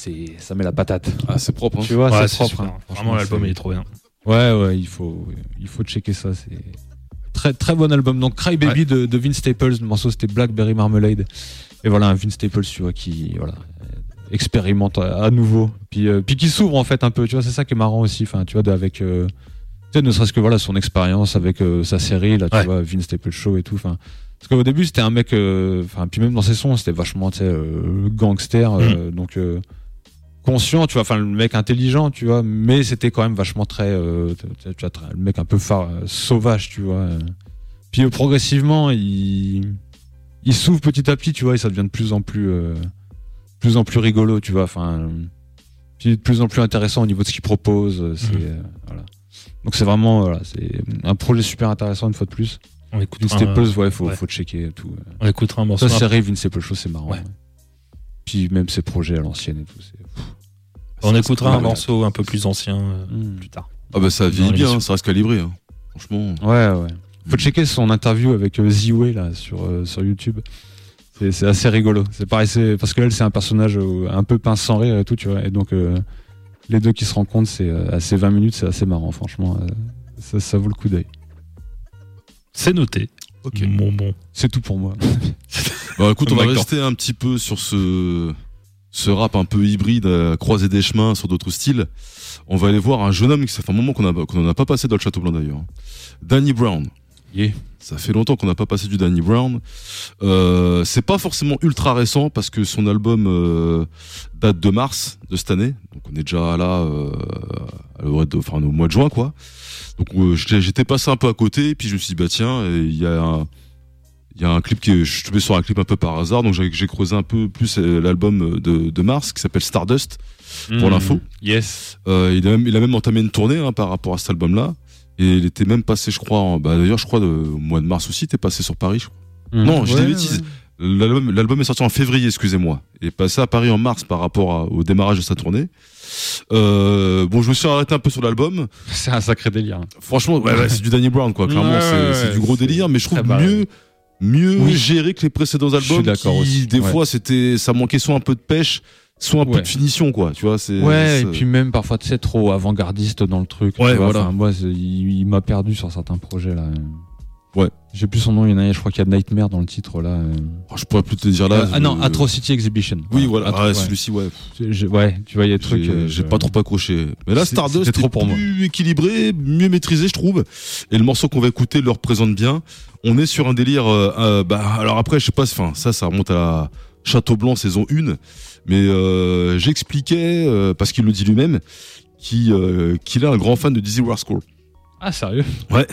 ça met la patate. Ah, c'est propre. Hein. Tu vois, Ouais, c'est propre. super. Hein. Vraiment, l'album il est trop bien. Ouais, il faut checker ça. C'est très très bon album. Donc Cry Baby de Vince Staples, le morceau c'était Blackberry Marmalade. Et voilà, un Vince Staples, tu vois, qui expérimente à nouveau, puis qui s'ouvre en fait un peu. Tu vois, c'est ça qui est marrant aussi. Enfin, tu vois, avec tu sais, ne serait-ce que voilà son expérience avec sa série là, tu vois, Vince Staples Show et tout. Enfin, parce qu'au début c'était un mec, puis même dans ses sons c'était vachement, tu sais, gangster, donc conscient, tu vois, enfin le mec intelligent, tu vois, mais c'était quand même vachement très, tu vois, le mec un peu sauvage, tu vois. Puis progressivement il s'ouvre petit à petit, tu vois, et ça devient de plus en plus rigolo, tu vois, enfin, puis de plus en plus intéressant au niveau de ce qu'il propose. Voilà. Donc c'est vraiment, c'est un projet super intéressant une fois de plus. On écoutera Staples, faut checker tout. On écoutera un morceau. Ça, série Vince Staples Show, c'est marrant. Ouais. Ouais. Puis même ses projets à l'ancienne et tout. On écoutera un morceau un peu plus ancien plus tard. Ah bah ça vieillit bien, ça reste calibré. Hein. Franchement. Ouais. Faut checker son interview avec Ziwei là sur YouTube. C'est assez rigolo. C'est pareil, parce que elle c'est un personnage un peu pince sans rire et tout, tu vois. Et donc les deux qui se rencontrent, c'est 20 minutes, c'est assez marrant, franchement. Ça vaut le coup d'œil. C'est noté. Ok. Bon. C'est tout pour moi. Bah écoute, on va rester un petit peu sur ce rap un peu hybride, croiser des chemins sur d'autres styles. On va aller voir un jeune homme qui ça fait un moment qu'on n'en a pas passé dans le Château Blanc d'ailleurs. Danny Brown. Yeah. Ça fait longtemps qu'on n'a pas passé du Danny Brown. C'est pas forcément ultra récent parce que son album date de mars de cette année. Donc on est déjà là au mois de juin quoi. Donc j'étais passé un peu à côté et puis je me suis dit bah tiens, il y a un clip je suis tombé sur un clip un peu par hasard, donc j'ai creusé un peu plus l'album de mars qui s'appelle Stardust pour l'info. Yes. Il a même entamé une tournée par rapport à cet album-là. Et il était même passé, je crois, d'ailleurs, je crois, au mois de mars aussi, t'es passé sur Paris, je crois. Non, j'ai des bêtises. Ouais. L'album est sorti en février, excusez-moi. Il est passé à Paris en mars par rapport au démarrage de sa tournée. Je me suis arrêté un peu sur l'album. C'est un sacré délire. Franchement, c'est du Danny Brown, quoi. Clairement, c'est du gros délire, mais je trouve mieux géré que les précédents albums. Je suis d'accord aussi. Des fois, ça manquait soit un peu de pêche, soit un peu de finition, quoi, tu vois. Et puis même parfois, tu sais, trop avant-gardiste dans le truc. Ouais, tu vois, voilà. Moi, il m'a perdu sur certains projets, là. Ouais. J'ai plus son nom, il y en a, je crois qu'il y a Nightmare dans le titre, là. Je pourrais plus te dire là. Atrocity Exhibition. Oui, voilà. Celui-ci, ouais. Tu vois, il y a des trucs. J'ai pas trop accroché. Mais là, Stardust, c'est trop pour moi. Plus équilibré, mieux maîtrisé, je trouve. Et le morceau qu'on va écouter le représente bien. On est sur un délire, alors après, je sais pas, ça remonte à Château Blanc saison 1. Mais j'expliquais, parce qu'il le dit lui-même, qu'il est un grand fan de Dizzy Rascal. Ah, sérieux? Ouais.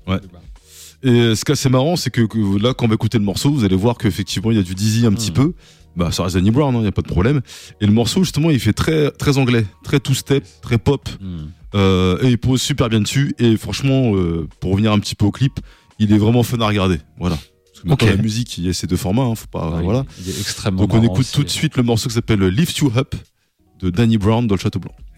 Et ce qui est assez marrant, c'est que là, quand on va écouter le morceau, vous allez voir qu'effectivement, il y a du Dizzy un petit peu. Bah, ça reste Danny Brown, il y a pas de problème. Et le morceau, justement, il fait très, très anglais, très two-step, très pop. Et il pose super bien dessus. Et franchement, pour revenir un petit peu au clip, il est vraiment fun à regarder. Voilà. Parce que la musique, il y a ces deux formats, faut pas, voilà. Il est extrêmement Donc on écoute aussi. tout de suite le morceau qui s'appelle Lift You Up de Danny Brown dans le Château Blanc.